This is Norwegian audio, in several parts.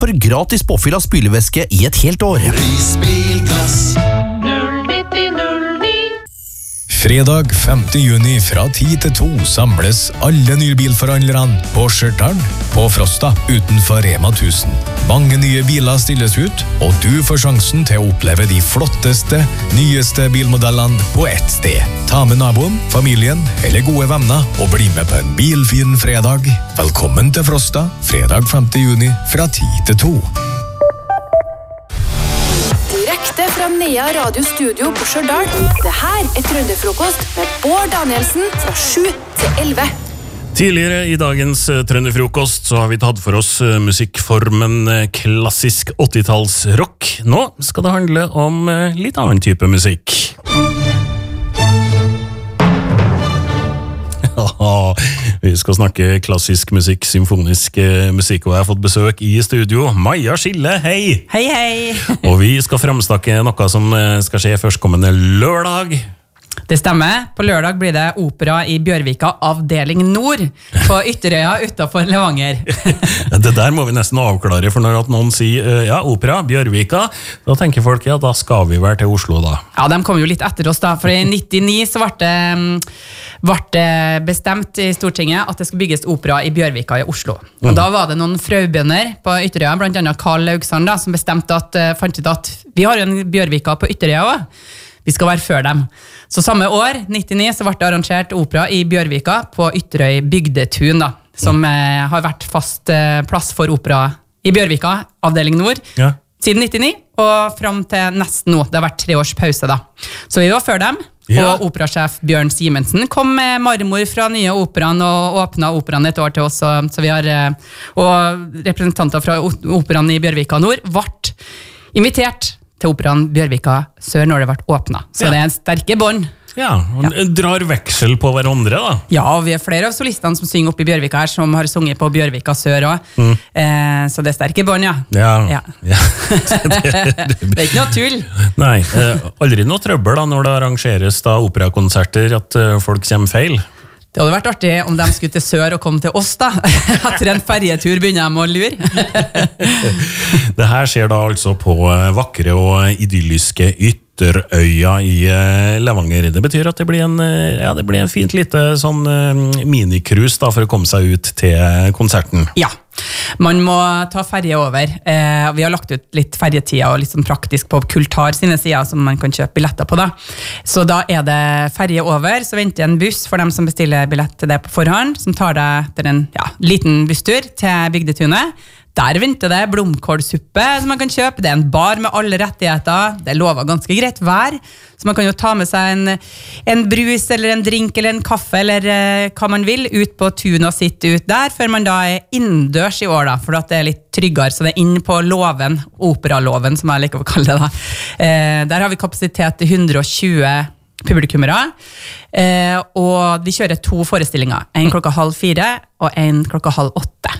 får gratis påfyll av spylevæske I et helt år. Spilgass 09009. Fredag 5. juni fra 10 til 2 samles alle nybilforhandlerne på Stjørdal på Frosta utenfor Rema 1000. Mange nye biler stilles ut, og du får sjansen til å oppleve de flotteste, nyeste bilmodellene på ett sted. Ta med naboen, familien eller gode venner og bli med på en bilfin fredag. Velkommen til Frosta, fredag 5. juni fra 10 til 2. Direkte fra Nea radiostudio på Stjørdal. Det her Trønderfrokost med Bård Danielsen fra 7 til 11. Tidligere I dagens Trønderfrokost så har vi tatt for oss musikkformen klassisk 80-talls rock. Nå skal det handle om litt annen type musikk. Vi skal snakke klassisk musikk, symfonisk musikk, og jeg har fått besøk I studio. Maja Skille, hei! Hei, hei! Og vi skal fremstakke noe som skal skje førstkommende lørdag. Det stemmer. På lørdag blir det opera I Bjørvika avdeling Nord på Ytterøya utenfor Levanger. Det der må vi nesten avklare, for når at noen sier ja, opera, Bjørvika, da tenker folk ja, da skal vi være til Oslo da. Ja, de kom jo litt etter oss da, for I 99 så ble det bestemt I Stortinget at det skulle bygges opera I Bjørvika I Oslo. Og da var det noen fraubønder på Ytterøya, blant annet Karl Laugsand da, som bestemte fant ut at vi har en Bjørvika på Ytterøya også. Vi skal være før dem. Så samme år, 99, så ble det arrangert opera I Bjørvika på Ytterøy Bygdetun, da, som har vært fast plass for opera I Bjørvika, avdeling Nord, siden 99, og frem til nesten nå. Det har vært 3 års pause da. Så vi var før dem, og operasjef Bjørn Simensen kom med marmor fra nye operaen og åpnet operaen et år til oss, så vi har, og representanter fra operaen I Bjørvika Nord ble invitert til operaen Bjørvika Sør når det ble åpnet. Så det en sterke bånd. Ja, drar veksel på hverandre da. Ja, og vi flere av solistene som synger oppe I Bjørvika her, som har sunget på Bjørvika Sør også. Så det sterke bånd, ja. Ja. Det ikke noe tull. Nei, aldri noe trøbbel da når det arrangeres da operakonserter at folk kommer feil. Det hadde vært artig om de skulle til Sør og komme til oss da. Etter en ferietur begynner de å lure. Det her skjer da altså på vakre og idylliske Ytterøya I Levanger. Det betyr at det blir en fint lite sånn minikrus da for å komme seg ut til konserten. Ja. Man må ta ferie over. Vi har lagt ut litt ferietider og litt sånn praktisk på Kultar sine sider som man kan kjøpe billetter på da. Så da det ferie over, så venter en buss for dem som bestiller billett til det på forhånd, som tar deg til en liten busstur til Bygdetunet. Der venter det blomkålsuppe som man kan kjøpe. Det en bar med alle rettigheter. Det lover ganske greit vær. Så man kan jo ta med seg en brus eller en drink eller en kaffe eller hva man vil ut på tun og sitte ut der, før man da innendørs I år da, for at det litt tryggere. Så det inne på loven, operaloven som jeg liker å kalle det da. Der har vi kapasitet til 120 publikummere, og de kjører 2 forestillinger. En 3:30 og en 8:30.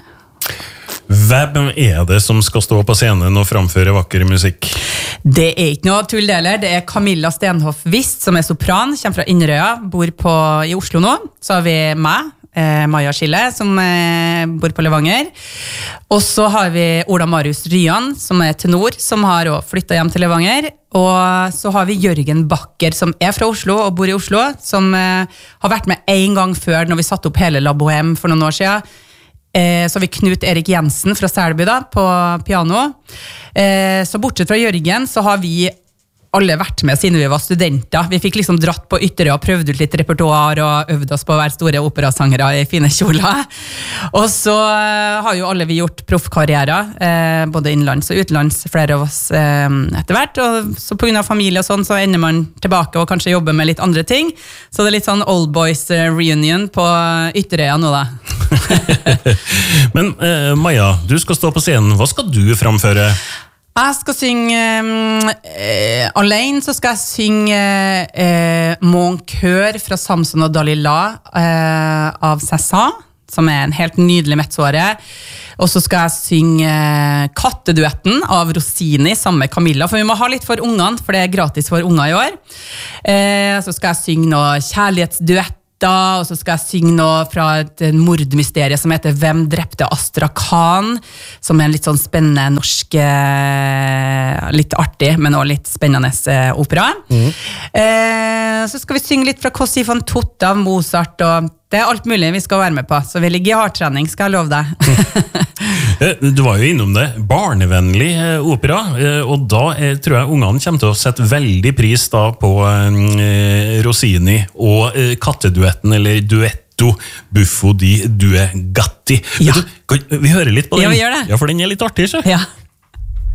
Hvem det som skal stå på scenen og framføre vakker musikk? Det ikke noe tulldeler. Det Camilla Stenhoff Vist, som sopran, kommer fra Inderøya, bor I Oslo nå. Så har vi meg, Maja Skille, som bor på Levanger. Og så har vi Ola Marius Ryan, som tenor, som har også flyttet hjem til Levanger. Og så har vi Jørgen Bakker, som fra Oslo og bor I Oslo, som har vært med en gang før når vi satte opp hele La Bohème for noen år siden. Så har vi Knut Erik Jensen fra Selby da, på piano. Så bortsett fra Jørgen så har vi alle vært med siden vi var studenter. Vi fikk liksom dratt på Ytterøya og prøvd ut litt repertoar og øvd oss på å være store operasangere I fine kjoler. Og så har jo alle vi gjort proffkarrierer, både innenlands og utenlands, flere av oss etter hvert. Og så på grunn av familie og sånn, så ender man tilbake og kanskje jobber med litt andre ting. Så det litt sånn old boys reunion på Ytterøya nå da. Men Maja, du skal stå på scenen. Hva skal du framføre? Jeg skal synge alene, så skal jeg synge Mon Coeur fra Samson og Dalila av Cézanne, som en helt nydelig mezzore. Og så skal jeg synge Katteduetten av Rossini sammen med Camilla, for vi må ha litt for ungene, for det gratis for unger I år. Så skal jeg synge noe kjærlighetsduett og så skal jeg synge noe fra et mordmysterie som heter Hvem drepte Astra Khan, som en litt sånn spennende norsk, litt artig, men også litt spennende opera. Så skal vi synge litt fra Così fan tutte av Mozart, og det alt mulig vi skal være med på, så vi ligger i hardtrening, skal jeg love deg. Du var jo innom det, barnevennlig opera, og da tror jeg ungene kommer til å sette veldig pris da på Rossini og katteduetten, eller duetto Buffo di due gatti. Ja. Vi hører litt på den. Ja, vi gjør det. Ja, for den er litt artig, så. Ja.